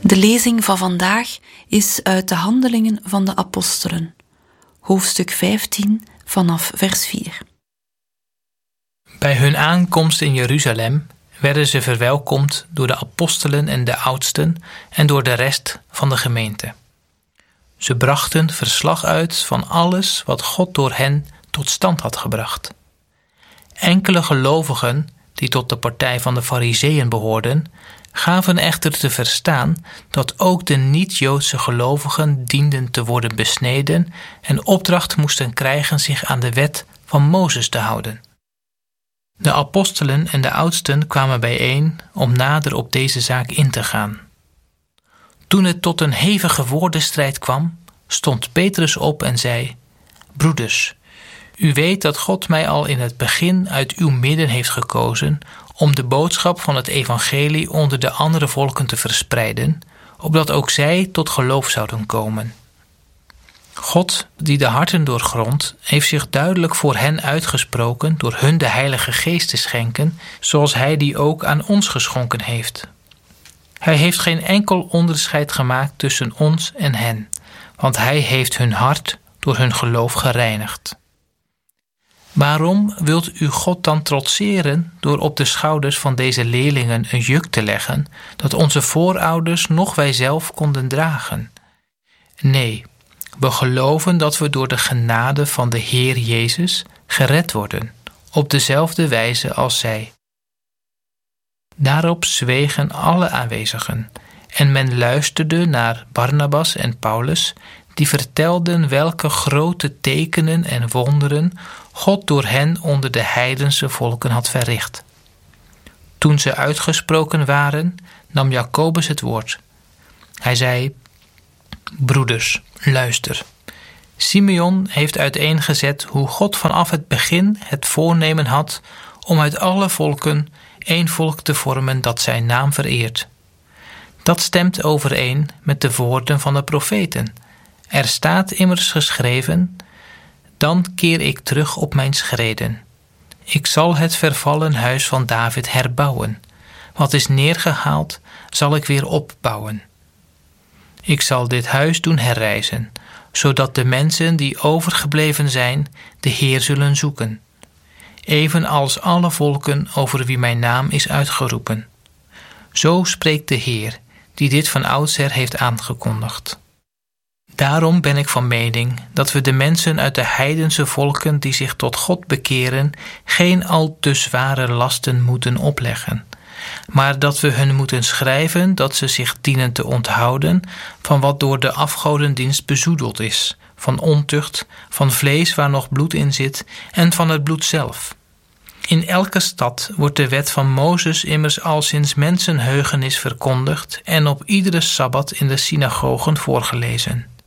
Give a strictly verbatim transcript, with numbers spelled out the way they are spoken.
De lezing van vandaag is uit de Handelingen van de Apostelen, hoofdstuk vijftien vanaf vers vier. Bij hun aankomst in Jeruzalem werden ze verwelkomd door de apostelen en de oudsten en door de rest van de gemeente. Ze brachten verslag uit van alles wat God door hen tot stand had gebracht. Enkele gelovigen, die tot de partij van de Farizeeën behoorden, gaven echter te verstaan dat ook de niet-Joodse gelovigen dienden te worden besneden en opdracht moesten krijgen zich aan de wet van Mozes te houden. De apostelen en de oudsten kwamen bijeen om nader op deze zaak in te gaan. Toen het tot een hevige woordenstrijd kwam, stond Petrus op en zei: Broeders, u weet dat God mij al in het begin uit uw midden heeft gekozen om de boodschap van het evangelie onder de andere volken te verspreiden, opdat ook zij tot geloof zouden komen. God, die de harten doorgrondt, heeft zich duidelijk voor hen uitgesproken door hun de Heilige Geest te schenken, zoals Hij die ook aan ons geschonken heeft. Hij heeft geen enkel onderscheid gemaakt tussen ons en hen, want Hij heeft hun hart door hun geloof gereinigd. Waarom wilt u God dan trotseren door op de schouders van deze leerlingen een juk te leggen dat onze voorouders noch wij zelf konden dragen? Nee, we geloven dat we door de genade van de Heer Jezus gered worden, op dezelfde wijze als zij. Daarop zwegen alle aanwezigen, en men luisterde naar Barnabas en Paulus, die vertelden welke grote tekenen en wonderen God door hen onder de heidense volken had verricht. Toen ze uitgesproken waren, nam Jacobus het woord. Hij zei: Broeders, luister. Simeon heeft uiteengezet hoe God vanaf het begin het voornemen had om uit alle volken één volk te vormen dat zijn naam vereert. Dat stemt overeen met de woorden van de profeten. Er staat immers geschreven: Dan keer ik terug op mijn schreden. Ik zal het vervallen huis van David herbouwen. Wat is neergehaald, zal ik weer opbouwen. Ik zal dit huis doen herrijzen, zodat de mensen die overgebleven zijn de Heer zullen zoeken, evenals alle volken over wie mijn naam is uitgeroepen. Zo spreekt de Heer, die dit van oudsher heeft aangekondigd. Daarom ben ik van mening dat we de mensen uit de heidense volken die zich tot God bekeren geen al te zware lasten moeten opleggen, maar dat we hun moeten schrijven dat ze zich dienen te onthouden van wat door de afgodendienst bezoedeld is, van ontucht, van vlees waar nog bloed in zit en van het bloed zelf. In elke stad wordt de wet van Mozes immers al sinds mensenheugenis verkondigd en op iedere sabbat in de synagogen voorgelezen.